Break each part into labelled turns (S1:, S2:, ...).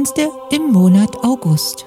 S1: im Monat August.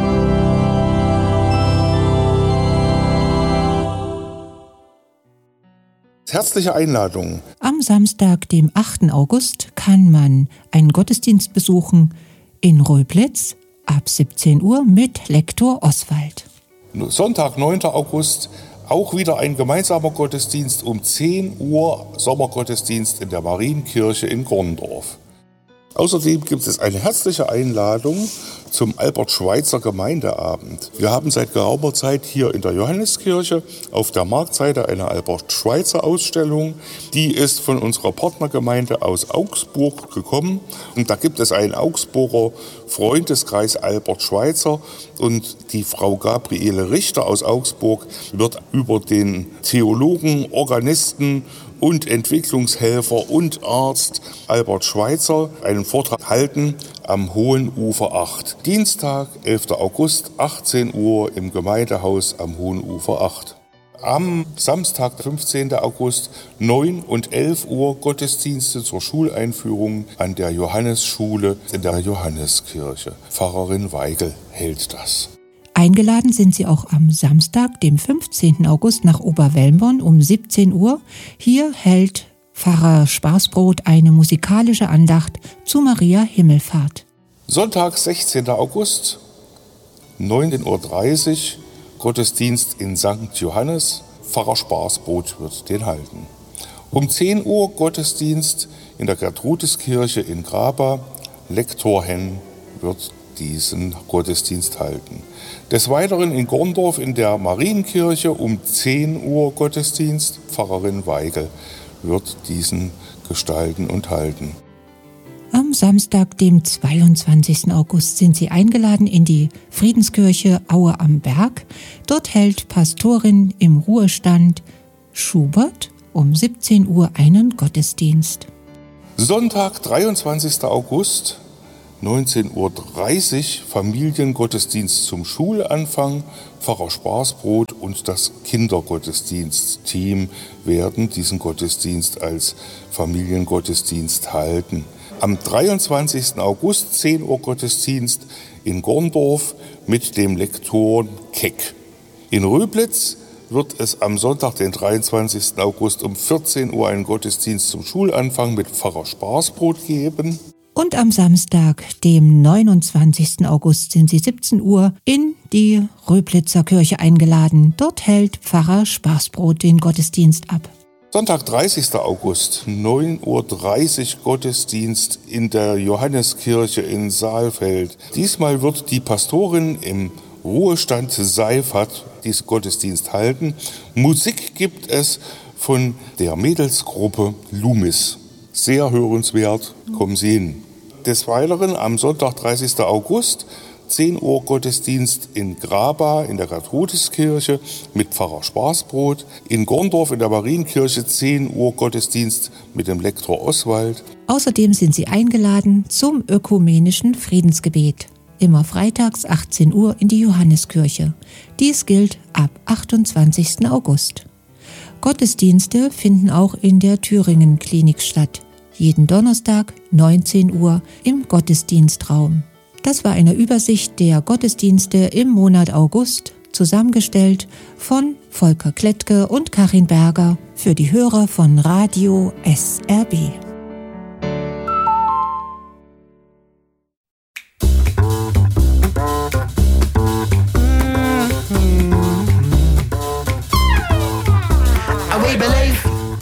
S2: Herzliche Einladung.
S1: Am Samstag, dem 8. August, kann man einen Gottesdienst besuchen in Röblitz ab 17 Uhr mit Lektor Oswald.
S2: Sonntag, 9. August, auch wieder ein gemeinsamer Gottesdienst um 10 Uhr, Sommergottesdienst in der Marienkirche in Gorndorf. Außerdem gibt es eine herzliche Einladung zum Albert-Schweitzer Gemeindeabend. Wir haben seit geraumer Zeit hier in der Johanneskirche auf der Marktseite eine Albert-Schweitzer-Ausstellung. Die ist von unserer Partnergemeinde aus Augsburg gekommen. Und da gibt es einen Augsburger Freundeskreis Albert Schweitzer. Und die Frau Gabriele Richter aus Augsburg wird über den Theologen, Organisten und Entwicklungshelfer und Arzt Albert Schweitzer einen Vortrag halten am Hohen Ufer 8. Dienstag, 11. August, 18 Uhr im Gemeindehaus am Hohen Ufer 8. Am Samstag, 15. August, 9 und 11 Uhr Gottesdienste zur Schuleinführung an der Johannesschule in der Johanneskirche. Pfarrerin Weigel hält das.
S1: Eingeladen sind Sie auch am Samstag, dem 15. August nach Oberwelmbonn um 17 Uhr. Hier hält Pfarrer Spaßbrot eine musikalische Andacht zu Maria Himmelfahrt.
S2: Sonntag, 16. August, 19.30 Uhr, Gottesdienst in St. Johannes. Pfarrer Spaßbrot wird den halten. Um 10 Uhr Gottesdienst in der Gertrudeskirche in Graba. Lektor Henn wird diesen Gottesdienst halten. Des Weiteren in Gorndorf in der Marienkirche um 10 Uhr Gottesdienst. Pfarrerin Weigel wird diesen gestalten und halten.
S1: Am Samstag, dem 22. August, sind Sie eingeladen in die Friedenskirche Aue am Berg. Dort hält Pastorin im Ruhestand Schubert um 17 Uhr einen Gottesdienst.
S2: Sonntag, 23. August, 19.30 Uhr, Familiengottesdienst zum Schulanfang. Pfarrer Spaßbrot und das Kindergottesdienstteam werden diesen Gottesdienst als Familiengottesdienst halten. Am 23. August, 10 Uhr Gottesdienst in Gorndorf mit dem Lektor Keck. In Röblitz wird es am Sonntag, den 23. August um 14 Uhr einen Gottesdienst zum Schulanfang mit Pfarrer Spaßbrot geben.
S1: Und am Samstag, dem 29. August, sind Sie 17 Uhr in die Röblitzer Kirche eingeladen. Dort hält Pfarrer Spaßbrot den Gottesdienst ab.
S2: Sonntag, 30. August, 9.30 Uhr Gottesdienst in der Johanneskirche in Saalfeld. Diesmal wird die Pastorin im Ruhestand Seifert diesen Gottesdienst halten. Musik gibt es von der Mädelsgruppe Lumis. Sehr hörenswert, kommen Sie hin. Des Weiteren am Sonntag, 30. August, 10 Uhr Gottesdienst in Graba in der Gertrudeskirche mit Pfarrer Spaßbrot. In Gorndorf in der Marienkirche 10 Uhr Gottesdienst mit dem Lektor Oswald.
S1: Außerdem sind Sie eingeladen zum ökumenischen Friedensgebet. Immer freitags 18 Uhr in die Johanneskirche. Dies gilt ab 28. August. Gottesdienste finden auch in der Thüringen-Klinik statt. Jeden Donnerstag 19 Uhr im Gottesdienstraum. Das war eine Übersicht der Gottesdienste im Monat August, zusammengestellt von Volker Klettke und Karin Berger für die Hörer von Radio SRB.
S3: We believe